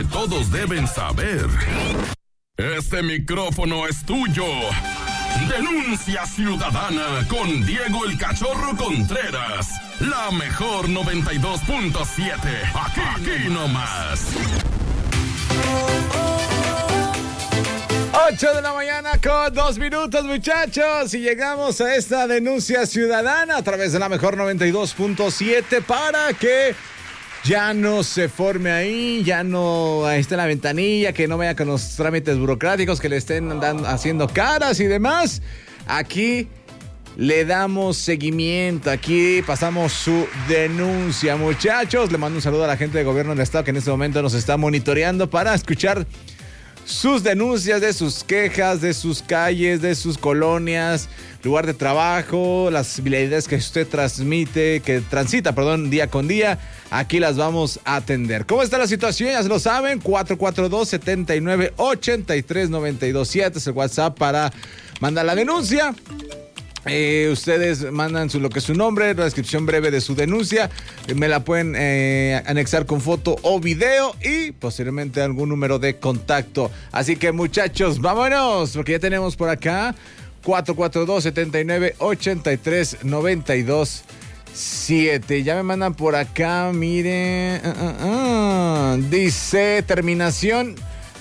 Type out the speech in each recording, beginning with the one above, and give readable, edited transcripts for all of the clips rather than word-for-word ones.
Todos deben saber. Este micrófono es tuyo. Denuncia ciudadana con Diego el Cachorro Contreras. La mejor 92.7. Aquí nomás. 8 de la mañana con 2 minutos, muchachos. Y llegamos a esta denuncia ciudadana a través de la mejor 92.7 para que ya no se forme ahí, ya no esté en la ventanilla, que no vaya con los trámites burocráticos, que le estén haciendo caras y demás. Aquí le damos seguimiento, aquí pasamos su denuncia, muchachos. Le mando un saludo a la gente de gobierno del estado que en este momento nos está monitoreando para escuchar sus denuncias de sus quejas, de sus calles, de sus colonias, lugar de trabajo, las vialidades que usted transita, día con día. Aquí las vamos a atender. ¿Cómo está la situación? Ya se lo saben, 442-79-83-927 es el WhatsApp para mandar la denuncia. Ustedes mandan lo que es su nombre, la descripción breve de su denuncia, me la pueden anexar con foto o video y posteriormente algún número de contacto. Así que, muchachos, vámonos, porque ya tenemos por acá 442-79-83-927. Ya me mandan por acá, miren, dice terminación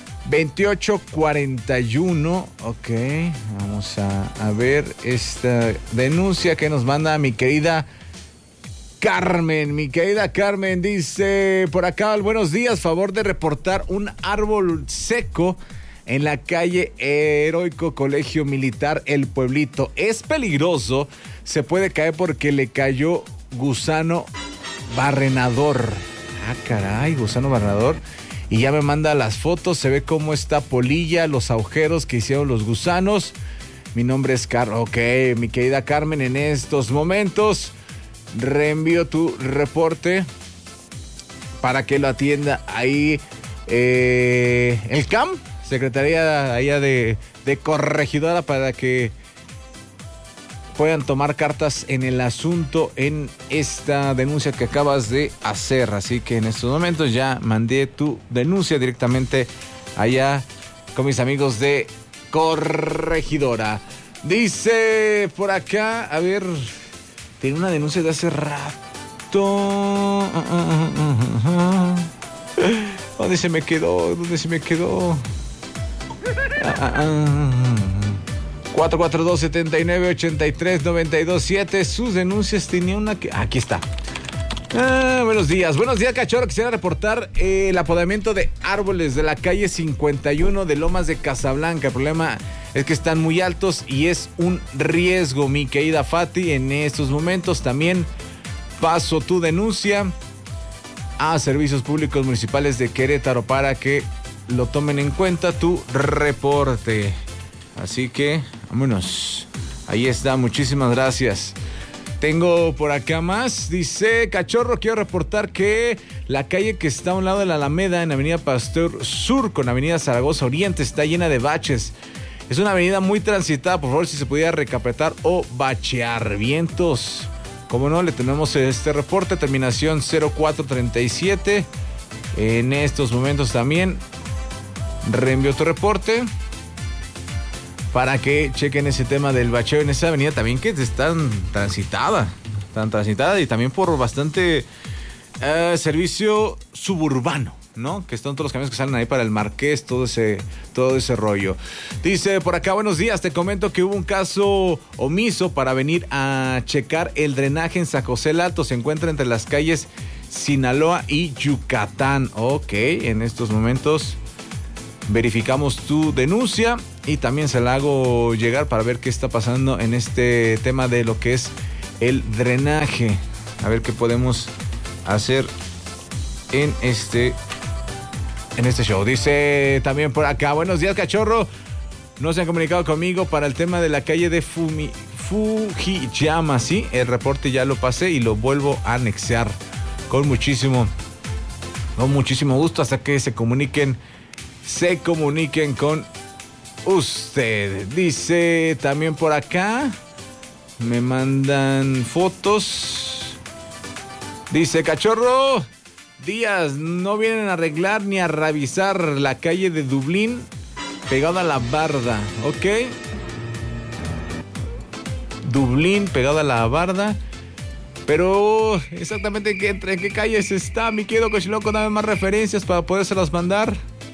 2841. Ok, vamos a ver esta denuncia que nos manda mi querida Carmen. Mi querida Carmen dice por acá: buenos días, favor de reportar un árbol seco en la calle Heroico Colegio Militar El Pueblito. Es peligroso, se puede caer porque le cayó gusano barrenador. Ah, caray, gusano barrenador. Y ya me manda las fotos, se ve cómo está polilla, los agujeros que hicieron los gusanos. Mi nombre es Carmen. Ok, mi querida Carmen, en estos momentos reenvío tu reporte para que lo atienda ahí el CAM, Secretaría allá de Corregidora, para que puedan tomar cartas en el asunto en esta denuncia que acabas de hacer. Así que en estos momentos ya mandé tu denuncia directamente allá con mis amigos de Corregidora. Dice por acá, a ver, tiene una denuncia de hace rato. ¿Dónde se me quedó? 442-79-83-927. Sus denuncias tenía una que... Aquí está. Buenos días, Cachorro. Quisiera reportar el apodamiento de árboles de la calle 51 de Lomas de Casablanca. El problema es que están muy altos y es un riesgo, mi querida Fati. En estos momentos también paso tu denuncia a Servicios Públicos Municipales de Querétaro para que lo tomen en cuenta tu reporte. Así que, vámonos. Ahí está, muchísimas gracias. Tengo por acá más. Dice: Cachorro, quiero reportar que la calle que está a un lado de la Alameda, en Avenida Pasteur Sur con Avenida Zaragoza Oriente, está llena de baches. Es una avenida muy transitada. Por favor, si se pudiera recapetar o bachear. Vientos. Como no, le tenemos este reporte, terminación 0437. En estos momentos también reenvío tu reporte para que chequen ese tema del bacheo en esa avenida también, que es tan transitada y también por bastante servicio suburbano, ¿no? Que están todos los camiones que salen ahí para el Marqués, todo ese rollo. Dice por acá: buenos días, te comento que hubo un caso omiso para venir a checar el drenaje en San José el Alto. Se encuentra entre las calles Sinaloa y Yucatán. Ok, en estos momentos verificamos tu denuncia y también se la hago llegar para ver qué está pasando en este tema de lo que es el drenaje. A ver qué podemos hacer en este show. Dice también por acá: buenos días, Cachorro. No se han comunicado conmigo para el tema de la calle de Fujiyama. Sí, el reporte ya lo pasé y lo vuelvo a anexar con muchísimo gusto hasta que se comuniquen con usted. Dice también por acá, me mandan fotos. Dice: Cachorro, días no vienen a arreglar ni a revisar la calle de Dublín pegada a la barda, ¿ok? Dublín pegada a la barda. Pero exactamente en qué calles está, mi querido Cochiloco, dame más referencias para podérselas mandar.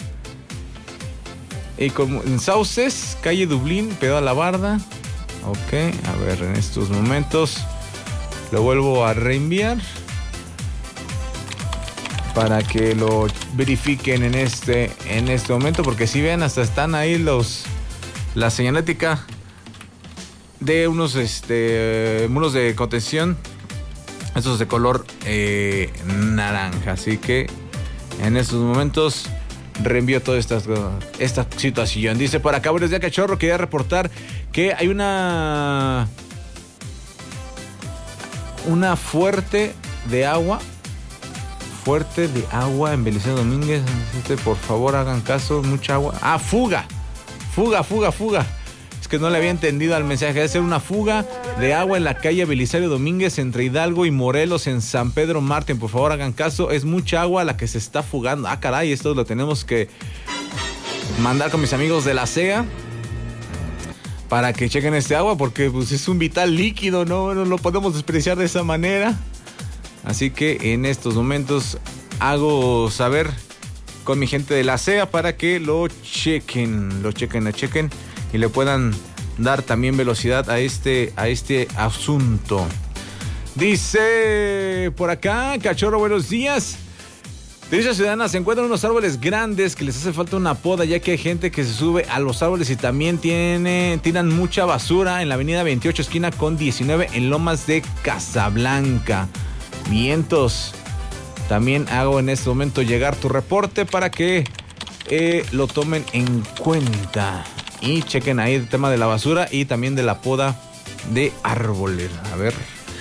Y como en Sauces, calle Dublín, pegada a la barda. Ok, a ver, en estos momentos lo vuelvo a reenviar para que lo verifiquen en este momento, porque si ven, hasta están ahí la señalética de unos muros de contención, estos de color naranja. Así que en estos momentos reenvío toda esta situación. Dice por acá, buenos días, Cachorro, quería reportar que hay una fuerte de agua en Belisario Domínguez. Por favor, hagan caso, mucha agua. Fuga. Es que no le había entendido al mensaje. Debe ser una fuga de agua en la calle Belisario Domínguez entre Hidalgo y Morelos en San Pedro Mártir. Por favor, hagan caso. Es mucha agua la que se está fugando. Caray, esto lo tenemos que mandar con mis amigos de la CEA para que chequen este agua, porque pues, es un vital líquido, no lo podemos desperdiciar de esa manera. Así que en estos momentos hago saber con mi gente de la CEA para que lo chequen y le puedan dar también velocidad a este asunto. Dice por acá, Cachorro, buenos días. Dice Ciudadana, se encuentran unos árboles grandes que les hace falta una poda, ya que hay gente que se sube a los árboles y también tiran mucha basura en la avenida 28, esquina con 19, en Lomas de Casablanca. Vientos. También hago en este momento llegar tu reporte para que lo tomen en cuenta. Y chequen ahí el tema de la basura y también de la poda de árboles. A ver,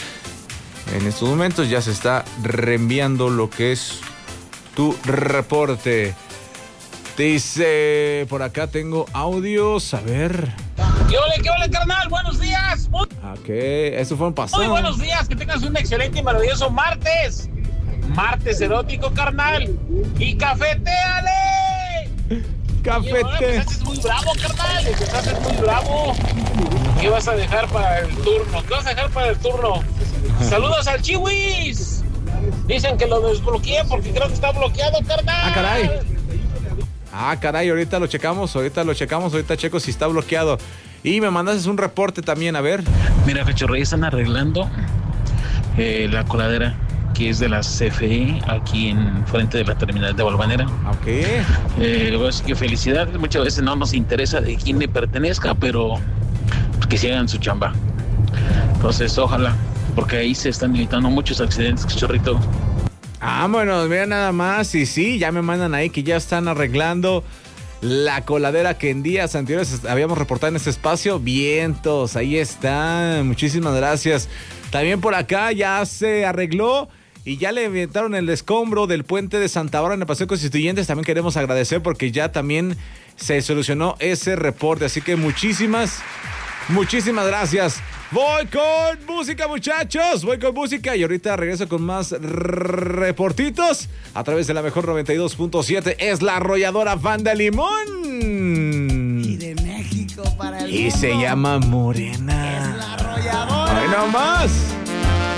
en estos momentos ya se está reenviando lo que es tu reporte. Dice, por acá tengo audios, a ver. ¿Qué ole, carnal? Buenos días. Ok, eso fue un pasado. Muy buenos días, que tengas un excelente y maravilloso martes. Martes erótico, carnal. Y cafetéale. Cafete. Empezaste muy bravo, carnal. Empezaste muy bravo. ¿Qué vas a dejar para el turno? Saludos al Chiwis. Dicen que lo desbloqueé porque creo que está bloqueado, carnal. Caray, ahorita lo checamos, ahorita checo si está bloqueado. Y me mandaste un reporte también, a ver. Mira, Cachorro, están arreglando la coladera que es de la CFE aquí en frente de la terminal de Valvanera. Ok. Pues que felicidades, muchas veces no nos interesa de quién le pertenezca, pero pues, que se hagan su chamba. Entonces, ojalá, porque ahí se están evitando muchos accidentes, Cachorrito. Vámonos, mira nada más. Y sí, ya me mandan ahí que ya están arreglando la coladera que en días anteriores habíamos reportado en este espacio. Vientos, ahí está. Muchísimas gracias. También por acá ya se arregló y ya le inventaron el escombro del puente de Santa Bárbara en el Paseo Constituyentes. También queremos agradecer porque ya también se solucionó ese reporte. Así que muchísimas gracias. Voy con música, muchachos. Y ahorita regreso con más reportitos a través de la mejor 92.7. Es la arrolladora Fanda Limón. Y de México para el y mundo. Se llama Morena. Es la arrolladora. ¡Ay, no más!